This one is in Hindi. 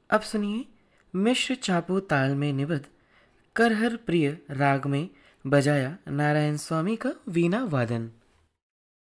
अब सुनिए मिश्र चापो ताल में निबद्ध करहर प्रिय राग में बजाया नारायण स्वामी का वीणा वादन।